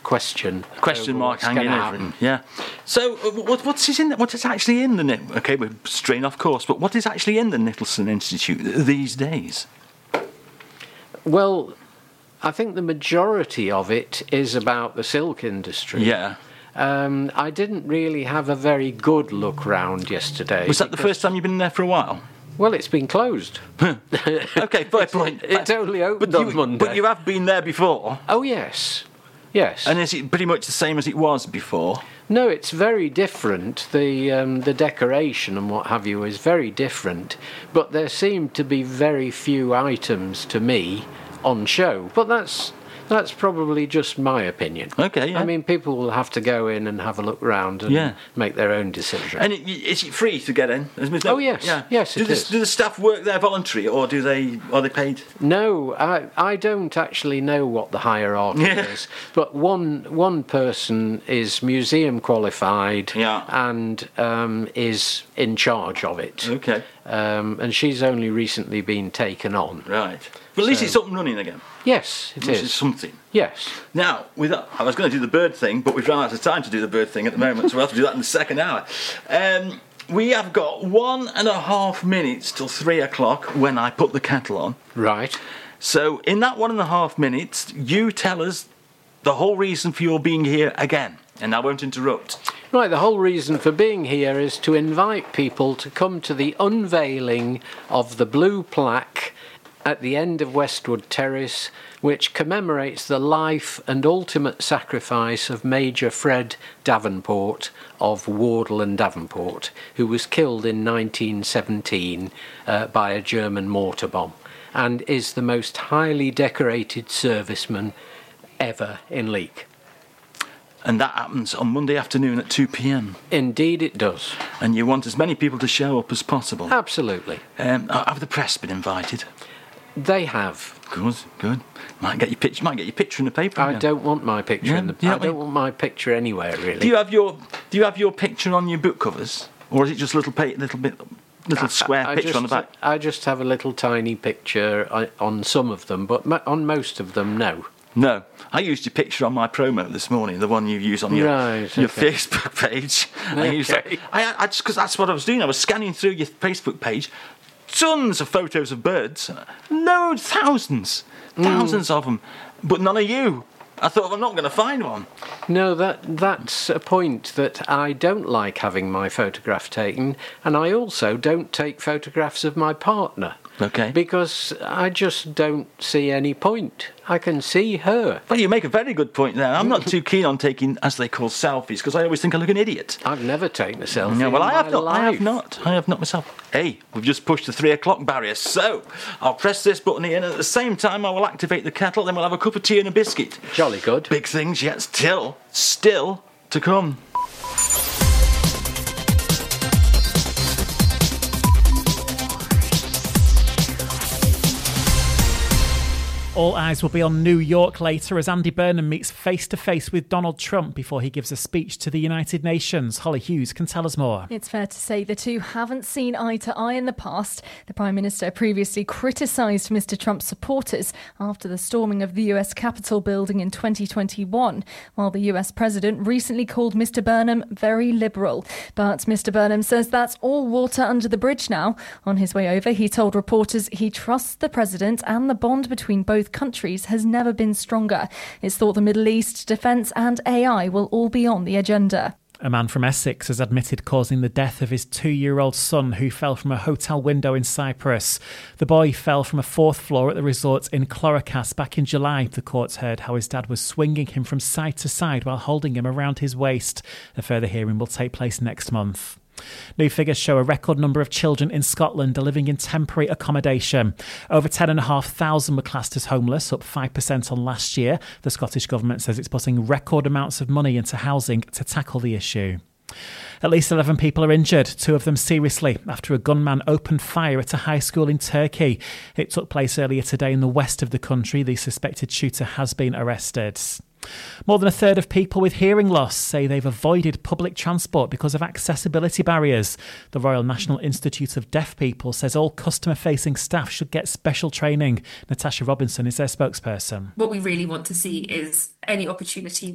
question mark hanging over him. Yeah. So what's actually in the okay, we're straying off course, but what is actually in the Nicholson Institute these days? Well, I think the majority of it is about the silk industry. Yeah. I didn't really have a very good look round yesterday. Was that the first time you've been there for a while? Well, it's been closed. Okay, fair point. It only opened on Monday. But you have been there before? Oh, yes. Yes. And is it pretty much the same as it was before? No, it's very different. The decoration and what have you is very different. But there seem to be very few items, to me, on show. But that's probably just my opinion. Okay, yeah. I mean, people will have to go in and have a look round and make their own decision. And is it free to get in? Oh, yes. Yeah. Yes, it is. Do the staff work there voluntary, or are they paid? No, I don't actually know what the hierarchy is. But one person is museum qualified and is in charge of it. Okay. And she's only recently been taken on. Right. But at least it's up and running again. Yes, it is. Which is something. Yes. Now, I was going to do the bird thing, but we've run out of time to do the bird thing at the moment, so we'll have to do that in the second hour. We have got 1.5 minutes till 3 o'clock when I put the kettle on. Right. So in that 1.5 minutes, you tell us the whole reason for your being here again, and I won't interrupt. Right, the whole reason for being here is to invite people to come to the unveiling of the blue plaque at the end of Westwood Terrace, which commemorates the life and ultimate sacrifice of Major Fred Davenport of Wardle and Davenport, who was killed in 1917 by a German mortar bomb, and is the most highly decorated serviceman ever in Leek. And that happens on Monday afternoon at 2 p.m. Indeed it does. And you want as many people to show up as possible? Absolutely. Have the press been invited? They have. Good. Might get your picture in the paper. I don't want my picture in the paper. I don't want my picture anywhere, really. Do you have your picture on your book covers, or is it just a little square picture on the back? I just have a little tiny picture on some of them, but on most of them, no. No, I used your picture on my promo this morning, the one you use on your Facebook page. I just because that's what I was doing. I was scanning through your Facebook page. Tons of photos of birds, thousands of them, but none of you. I thought, I'm not going to find one. No, that's a point that I don't like having my photograph taken, and I also don't take photographs of my partner. Okay. Because I just don't see any point. I can see her. Well, you make a very good point there. I'm not too keen on taking, as they call, selfies, because I always think I look an idiot. I've never taken a selfie. No, well, I have not. I have not myself. Hey, we've just pushed the 3 o'clock barrier, so I'll press this button here, and at the same time I will activate the kettle, then we'll have a cup of tea and a biscuit. Jolly good. Big things yet still to come. All eyes will be on New York later as Andy Burnham meets face-to-face with Donald Trump before he gives a speech to the United Nations. Holly Hughes can tell us more. It's fair to say the two haven't seen eye to eye in the past. The Prime Minister previously criticised Mr Trump's supporters after the storming of the US Capitol building in 2021, while the US President recently called Mr Burnham very liberal. But Mr Burnham says that's all water under the bridge now. On his way over, he told reporters he trusts the President and the bond between both countries has never been stronger. It's thought the Middle East, defence and AI will all be on the agenda. A man from Essex has admitted causing the death of his 2-year-old son who fell from a hotel window in Cyprus. The boy fell from a 4th floor at the resort in Cloracas back in July. The courts heard how his dad was swinging him from side to side while holding him around his waist. A further hearing will take place next month. New figures show a record number of children in Scotland are living in temporary accommodation. Over 10,500 were classed as homeless, up 5% on last year. The Scottish Government says it's putting record amounts of money into housing to tackle the issue. At least 11 people are injured, 2 of them seriously, after a gunman opened fire at a high school in Turkey. It took place earlier today in the west of the country. The suspected shooter has been arrested. More than a third of people with hearing loss say they've avoided public transport because of accessibility barriers. The Royal National Institute of Deaf People says all customer-facing staff should get special training. Natasha Robinson is their spokesperson. What we really want to see is any opportunity